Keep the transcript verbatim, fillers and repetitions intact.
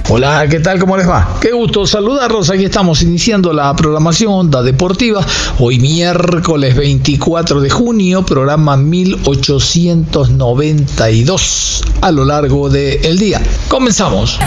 Hola, ¿qué tal? ¿Cómo les va? Qué gusto saludarlos. Aquí estamos iniciando la programación Onda Deportiva. Hoy miércoles veinticuatro de junio, programa mil ochocientos noventa y dos a lo largo del día. Comenzamos.